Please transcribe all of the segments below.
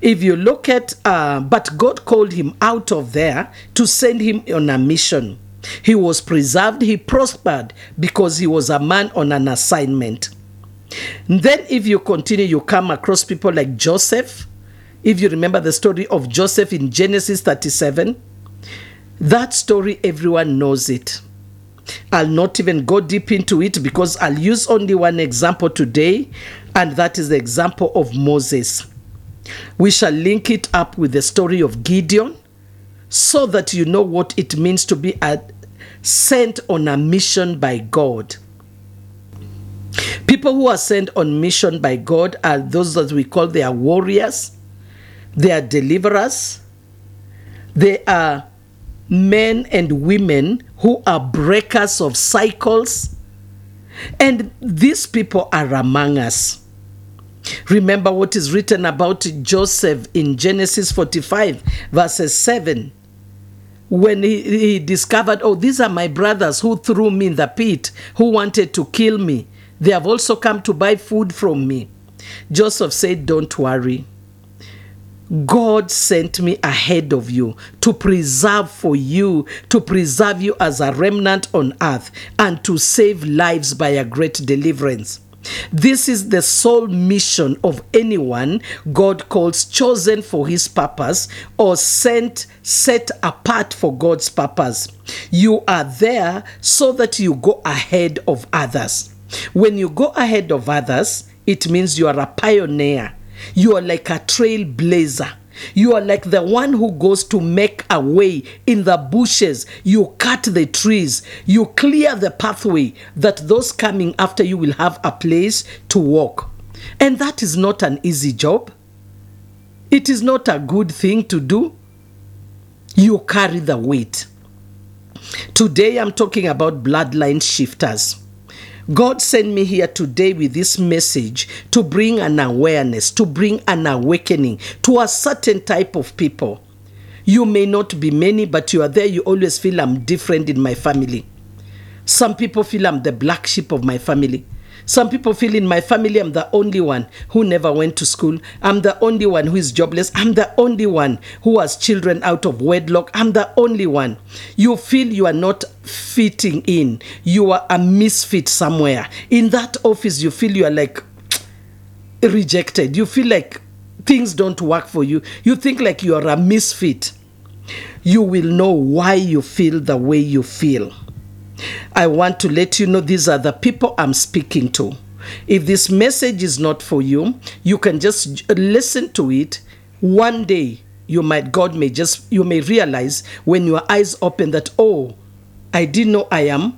If you look at, but God called him out of there to send him on a mission. He was preserved, he prospered because he was a man on an assignment. Then if you continue, you come across people like Joseph. If you remember the story of Joseph in Genesis 37, that story, everyone knows it. I'll not even go deep into it because I'll use only one example today, and that is the example of Moses. We shall link it up with the story of Gideon so that you know what it means to be sent on a mission by God. People who are sent on mission by God are those that we call they are warriors, they are deliverers, they are men and women who are breakers of cycles, and these people are among us. Remember what is written about Joseph in Genesis 45 verses 7. When he discovered, oh, these are my brothers who threw me in the pit, who wanted to kill me. They have also come to buy food from me. Joseph said, don't worry. God sent me ahead of you to preserve for you, to preserve you as a remnant on earth, and to save lives by a great deliverance. This is the sole mission of anyone God calls chosen for his purpose or set apart for God's purpose. You are there so that you go ahead of others. When you go ahead of others, it means you are a pioneer. You are like a trailblazer. You are like the one who goes to make a way in the bushes. You cut the trees. You clear the pathway that those coming after you will have a place to walk. And that is not an easy job. It is not a good thing to do. You carry the weight. Today I'm talking about bloodline shifters. God sent me here today with this message to bring an awareness, to bring an awakening to a certain type of people. You may not be many, but you are there. You always feel I'm different in my family. Some people feel I'm the black sheep of my family. Some people feel in my family I'm the only one who never went to school. I'm the only one who is jobless. I'm the only one who has children out of wedlock. I'm the only one. You feel you are not fitting in. You are a misfit somewhere. In that office, you feel you are like rejected. You feel like things don't work for you. You think like you are a misfit. You will know why you feel the way you feel. I want to let you know these are the people I'm speaking to. If this message is not for you, you can just listen to it. One day, you may realize when your eyes open that, oh, I didn't know I am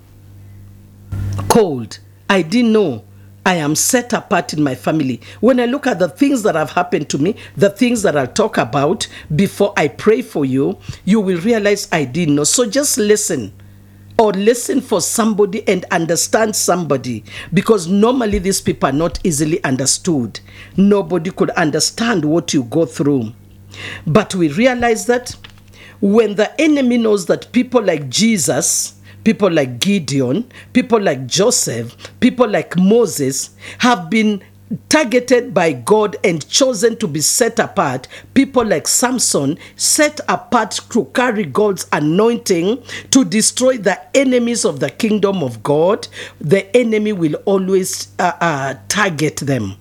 called. I didn't know I am set apart in my family. When I look at the things that have happened to me, the things that I'll talk about before I pray for you, you will realize I didn't know. So just listen. Or listen for somebody and understand somebody, because normally these people are not easily understood. Nobody could understand what you go through. But we realize that when the enemy knows that people like Jesus, people like Gideon, people like Joseph, people like Moses have been targeted by God and chosen to be set apart, people like Samson set apart to carry God's anointing to destroy the enemies of the kingdom of God, the enemy will always target them.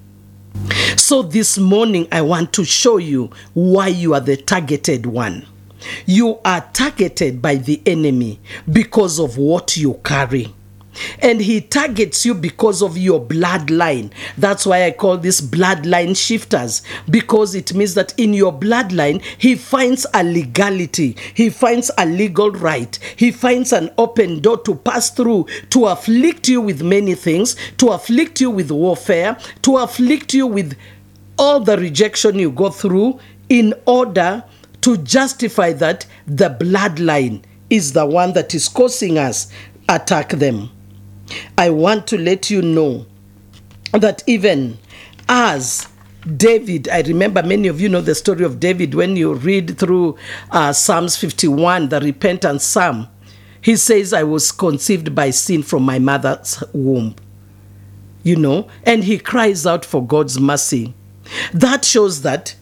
So this morning I want to show you why you are the targeted one. You are targeted by the enemy because of what you carry. And he targets you because of your bloodline. That's why I call this bloodline shifters, because it means that in your bloodline, he finds a legality. He finds a legal right. He finds an open door to pass through, to afflict you with many things, to afflict you with warfare, to afflict you with all the rejection you go through, in order to justify that the bloodline is the one that is causing us attack them. I want to let you know that even as David, I remember many of you know the story of David when you read through Psalms 51, the repentance psalm. He says, I was conceived by sin from my mother's womb. And he cries out for God's mercy. That shows that